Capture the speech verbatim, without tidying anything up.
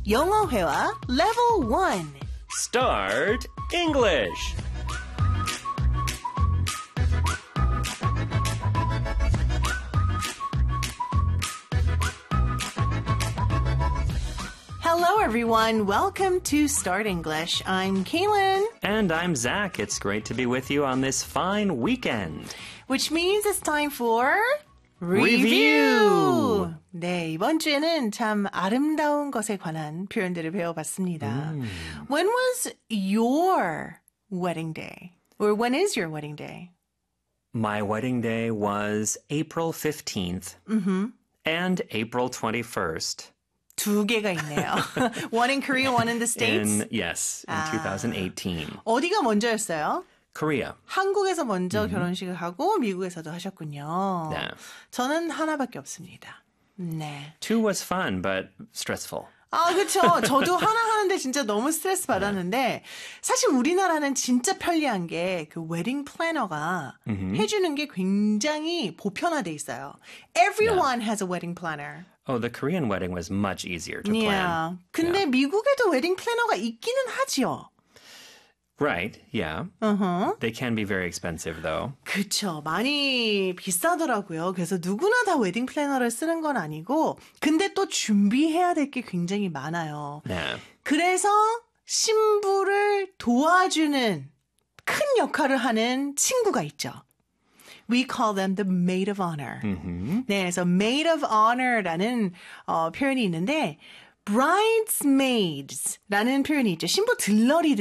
영어 회화 Level one. Start English. Hello, everyone. Welcome to Start English. I'm Kaylin. And I'm Zach. It's great to be with you on this fine weekend. Which means it's time for Review. Review. 네, 이번 주에는 참 아름다운 것에 관한 표현들을 배워봤습니다. 음. When was your wedding day? Or when is your wedding day? My wedding day was April fifteenth Mm-hmm. and April twenty-first. 두 개가 있네요. One in Korea, one in the States? In, yes, in 아. twenty eighteen. 어디가 먼저였어요? Korea. 한국에서 먼저 결혼식을 하고 미국에서도 하셨군요. 네. 저는 하나밖에 없습니다. 네. Two was fun, but stressful. 아, 그렇죠. 저도 하나 하는데 진짜 너무 스트레스 받았는데 사실 우리나라는 진짜 편리한 게 그 웨딩 플래너가 해주는 게 굉장히 보편화돼 있어요. Everyone has a wedding planner. Oh, the Korean wedding was much easier to Yeah. plan. 근데 미국에도 웨딩 플래너가 있기는 하지요. Right, yeah. Uh-huh. They can be very expensive, though. 그쵸. 많이 비싸더라고요. 그래서 누구나 다 웨딩 플래너를 쓰는 건 아니고 근데 또 준비해야 될 게 굉장히 많아요. 네. 그래서 신부를 도와주는 큰 역할을 하는 친구가 있죠. We call them the maid of honor. Mm-hmm. 네, 그래서 maid of honor라는 어, 표현이 있는데 bridesmaids라는 표현이 있죠. 신부 들러리